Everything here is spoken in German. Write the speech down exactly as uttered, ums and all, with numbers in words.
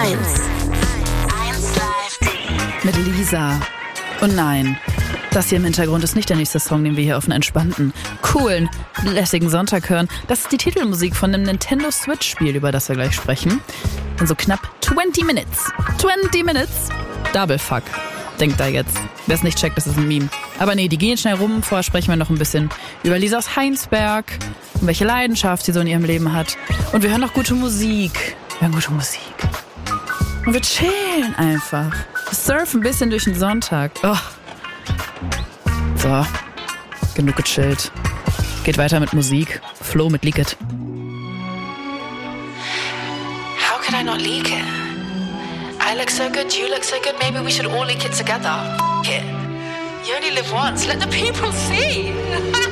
eins. eins Live. Mit Lisa. Und nein, das hier im Hintergrund ist nicht der nächste Song, den wir hier auf einen entspannten, coolen, lässigen Sonntag hören. Das ist die Titelmusik von einem Nintendo Switch-Spiel, über das wir gleich sprechen. In so knapp zwanzig Minutes. zwanzig Minutes. Double Fuck. Denkt da jetzt. Wer es nicht checkt, das ist ein Meme. Aber nee, die gehen schnell rum. Vorher sprechen wir noch ein bisschen über Lisa aus Heinsberg und welche Leidenschaft sie so in ihrem Leben hat. Und wir hören noch gute Musik. Wir hören gute Musik. Und wir chillen einfach. Wir surfen ein bisschen durch den Sonntag. Oh. So, genug gechillt. Geht weiter mit Musik. Flo mit Leak It. How could I not leak it? I look so good, you look so good, maybe we should all leak it together. F*** it. You only live once, let the people see.